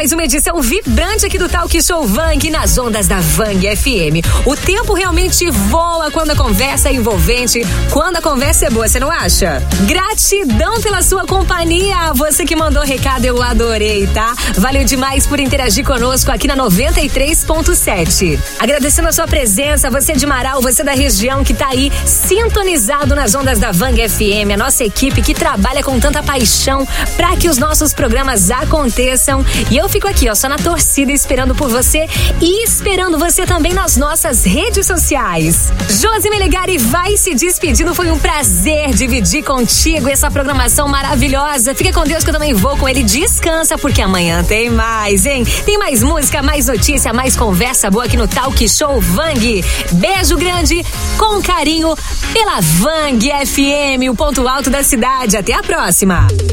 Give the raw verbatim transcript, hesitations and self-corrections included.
mais uma edição vibrante aqui do Talk Show Vang nas ondas da Vang F M. O tempo realmente voa quando a conversa é envolvente, quando a conversa é boa, você não acha? Gratidão pela sua companhia, você que mandou recado, eu adorei, tá? Valeu demais por interagir conosco aqui na noventa e três ponto sete. Agradecendo a sua presença, você de Marau, você da região que tá aí sintonizado nas ondas da Vang F M, a nossa equipe que trabalha com tanta paixão para que os nossos programas aconteçam. E eu fico aqui, ó, só na torcida esperando por você e esperando você também nas nossas redes sociais. Josi Melegari vai se despedindo, foi um prazer dividir contigo essa programação maravilhosa. Fica com Deus que eu também vou com ele. Descansa porque amanhã tem mais, hein? Tem mais música, mais notícia, mais conversa boa aqui no Talk Show Vang. Beijo grande, com carinho, pela Vang F M, o ponto alto da cidade. Até a próxima.